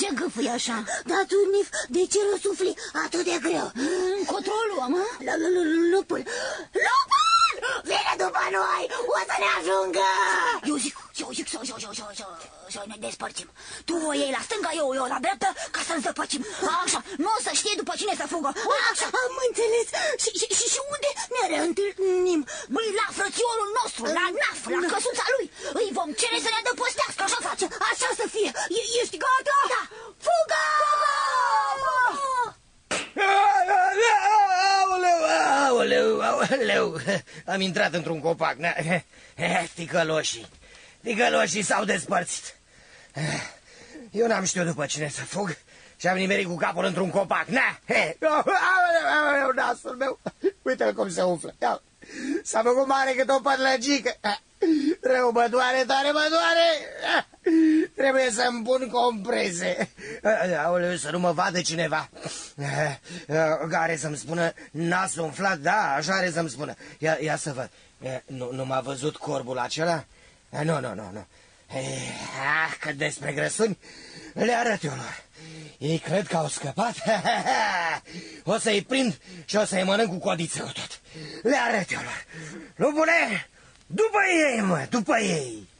ce gâfâi așa? Dar tu, Nif, de ce răsufli atât de greu? Încotro o luăm, mă? Lupul! Lupul! Vine după noi! O să ne ajungă! Eu zic să ne despărțim. Tu o iei la stânga, eu la dreapta, ca să-l zăpăcim. Așa, nu o să știe după cine să fugă. Așa. Am înțeles. Și unde ne reîntâlnim? Băi, la frățiorul nostru, la Naf, la căsuța lui. Îi vom cere să ne adăpostească, așa face. Așa să fie. Ești gata? Da. Fugă! Aoleu, am intrat într-un copac. Ticăloșii s-au despărțit. Eu n-am știut după cine să fug și am nimerit cu capul într-un copac. Aoleu, nasul meu. Uite-l cum se umflă. S-a făcut mare cât o pătlăgică. Rău, mă doare, tare mă doare. Trebuie să-mi pun comprese. Aoleu, să nu mă vadă cineva. Are să-mi spună nasul umflat. Da, așa are să-mi spună. Ia să văd. Nu m-a văzut corbul acela? Nu. Cât despre grăsuni, le arăt eu lor. Ei cred că au scăpat. O să-i prind și o să-i mănânc cu codiță cu tot. Le arăt eu lor. Lupule, după ei, mă, după ei.